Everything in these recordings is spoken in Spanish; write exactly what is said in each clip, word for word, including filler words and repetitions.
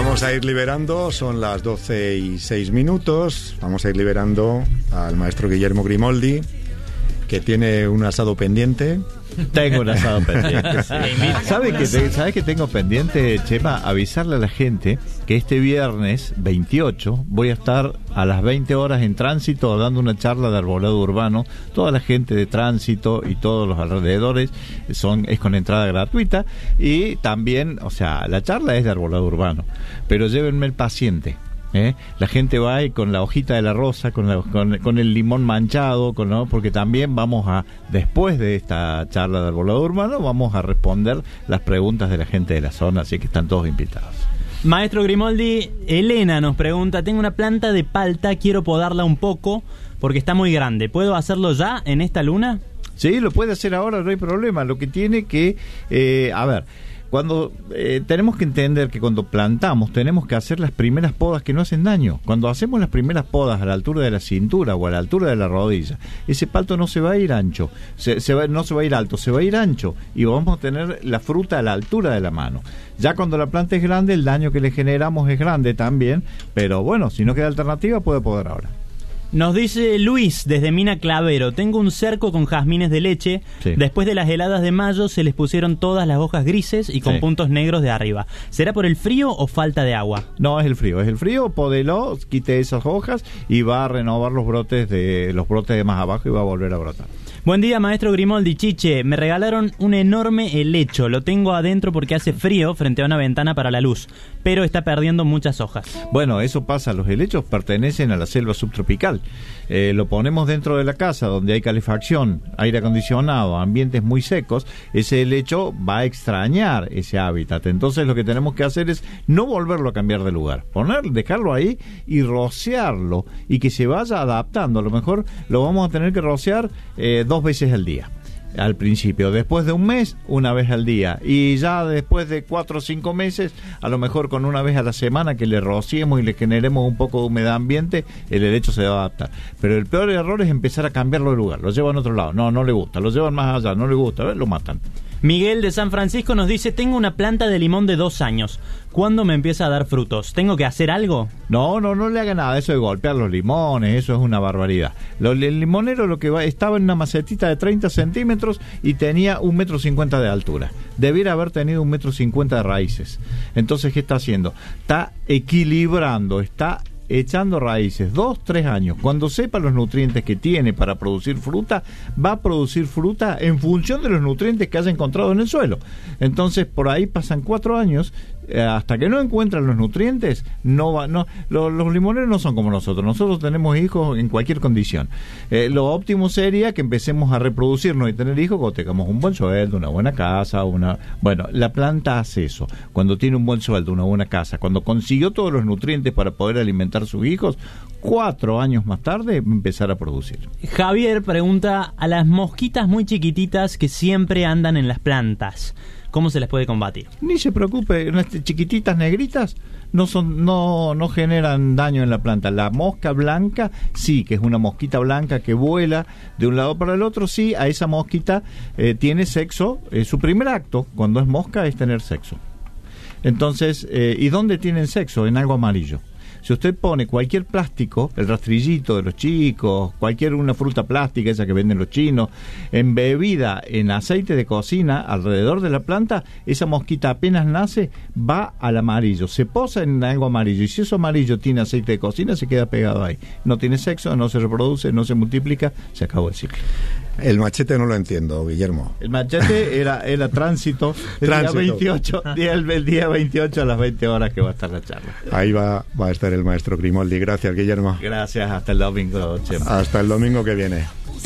Vamos a ir liberando, son las doce y seis minutos, vamos a ir liberando al maestro Guillermo Grimoldi, que tiene un asado pendiente. Tengo un asado pendiente. Sí. ¿Sabe que te, ¿Sabes que tengo pendiente, Chema? Avisarle a la gente que este viernes veintiocho voy a estar a las veinte horas en Tránsito dando una charla de arbolado urbano. Toda la gente de Tránsito y todos los alrededores son es con entrada gratuita. Y también, o sea, la charla es de arbolado urbano, pero llévenme el paciente. ¿Eh? La gente va ahí con la hojita de la rosa, con, la, con, con el limón manchado, con, ¿no? Porque también vamos a, después de esta charla de arbolado urbano, vamos a responder las preguntas de la gente de la zona, así que están todos invitados. Maestro Grimoldi, Elena nos pregunta, tengo una planta de palta, quiero podarla un poco porque está muy grande, ¿puedo hacerlo ya en esta luna? Sí, lo puede hacer ahora, no hay problema, lo que tiene que, eh, a ver... Cuando eh, tenemos que entender que cuando plantamos tenemos que hacer las primeras podas que no hacen daño. Cuando hacemos las primeras podas a la altura de la cintura o a la altura de la rodilla, ese palto no se va a ir ancho, se, se va, no se va a ir alto, se va a ir ancho y vamos a tener la fruta a la altura de la mano. Ya cuando la planta es grande, el daño que le generamos es grande también, pero bueno, si no queda alternativa puede podar ahora. Nos dice Luis desde Mina Clavero, tengo un cerco con jazmines de leche, sí. Después de las heladas de mayo se les pusieron todas las hojas grises y con sí. puntos negros de arriba. ¿Será por el frío o falta de agua? No, es el frío, es el frío, podelo, quite esas hojas y va a renovar los brotes de los brotes de más abajo y va a volver a brotar. Buen día, maestro Grimoldi. Chiche, me regalaron un enorme helecho. Lo tengo adentro porque hace frío frente a una ventana para la luz, pero está perdiendo muchas hojas. Bueno, eso pasa. Los helechos pertenecen a la selva subtropical. Eh, lo ponemos dentro de la casa donde hay calefacción, aire acondicionado, ambientes muy secos. Ese helecho va a extrañar ese hábitat. Entonces lo que tenemos que hacer es no volverlo a cambiar de lugar. Poner, dejarlo ahí y rociarlo y que se vaya adaptando. A lo mejor lo vamos a tener que rociar eh, dos veces al día al principio, después de un mes una vez al día y ya después de cuatro o cinco meses a lo mejor con una vez a la semana que le rociemos y le generemos un poco de humedad ambiente, el helecho se va a adaptar. Pero el peor error es empezar a cambiarlo de lugar, lo llevan a otro lado, no, no le gusta, lo llevan más allá, no le gusta, ¿ves? Lo matan. Miguel de San Francisco nos dice, tengo una planta de limón de dos años. ¿Cuándo me empieza a dar frutos? ¿Tengo que hacer algo? No, no, no le haga nada. Eso de golpear los limones, eso es una barbaridad. Lo, el limonero lo que va, estaba en una macetita de treinta centímetros y tenía un metro cincuenta de altura. Debiera haber tenido un metro cincuenta de raíces. Entonces, ¿qué está haciendo? Está equilibrando, está echando raíces, dos, tres años. Cuando sepa los nutrientes que tiene para producir fruta, va a producir fruta en función de los nutrientes que haya encontrado en el suelo. Entonces, por ahí pasan cuatro años, eh, hasta que no encuentran los nutrientes, no va, no, lo, los limoneros no son como nosotros. Nosotros tenemos hijos en cualquier condición. Eh, lo óptimo sería que empecemos a reproducirnos y tener hijos cuando tengamos un buen sueldo, una buena casa, una... Bueno, la planta hace eso. Cuando tiene un buen sueldo, una buena casa, cuando consiguió todos los nutrientes para poder alimentar a sus hijos, cuatro años más tarde empezar a producir. Javier pregunta, a las mosquitas muy chiquititas que siempre andan en las plantas, ¿cómo se les puede combatir? Ni se preocupe, las chiquititas negritas no son, no, no generan daño en la planta. La mosca blanca sí, que es una mosquita blanca que vuela de un lado para el otro, sí, a esa mosquita eh, tiene sexo, eh, su primer acto cuando es mosca es tener sexo. Entonces, eh, ¿y dónde tienen sexo? En algo amarillo. Si usted pone cualquier plástico, el rastrillito de los chicos, cualquier una fruta plástica, esa que venden los chinos, embebida en aceite de cocina alrededor de la planta, esa mosquita apenas nace, va al amarillo, se posa en algo amarillo, y si eso amarillo tiene aceite de cocina, se queda pegado ahí. No tiene sexo, no se reproduce, no se multiplica, se acabó el ciclo. El machete no lo entiendo, Guillermo. El machete era, era tránsito, el tránsito. Día veintiocho, día, el, el día veintiocho a las veinte horas que va a estar la charla. Ahí va, va a estar el maestro Grimoldi. Gracias, Guillermo. Gracias, hasta el domingo, Chema. Hasta el domingo que viene.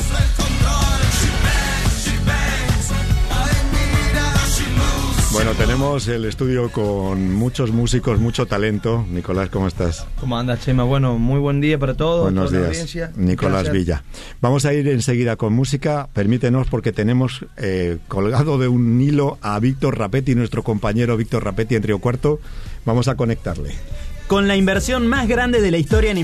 Bueno, tenemos el estudio con muchos músicos, mucho talento. Nicolás, ¿cómo estás? ¿Cómo andas, Chema? Bueno, muy buen día para todos. Buenos toda días, la Nicolás Gracias. Villa. Vamos a ir enseguida con música. Permítenos porque tenemos eh, colgado de un hilo a Víctor Rapetti, nuestro compañero Víctor Rapetti en Río Cuarto. Vamos a conectarle. Con la inversión más grande de la historia en